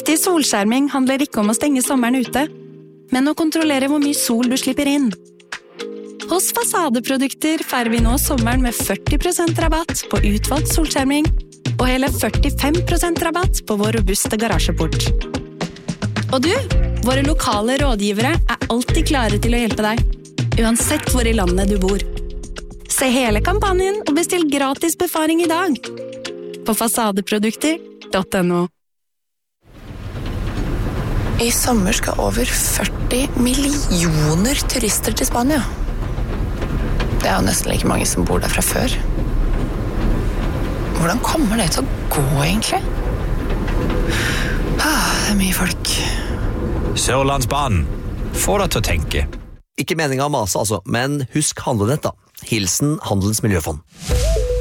Riktig solskjerming handler ikke om å stenge sommeren ute, men å kontrollere hvor mye sol du slipper inn. Hos Fasadeprodukter feirer vi nå sommeren med 40% rabatt på utvalgt solskjerming og hele 45% rabatt på vår robuste garasjeport. Og du, våre lokale rådgivere alltid klare til å hjelpe deg, uansett hvor i landet du bor. Se hele kampanjen og bestill gratis befaring i dag på fasadeprodukter.no. I sommer skal over 40 millioner turister til Spania. Det jo nesten like mange som bor der fra før. Hvordan kommer det til å gå, egentlig? Det mye folk. Sørlandsbanen. Få deg til å tenke. Ikke meningen å mase altså, men husk handlenett da. Hilsen Handelens Miljøfond.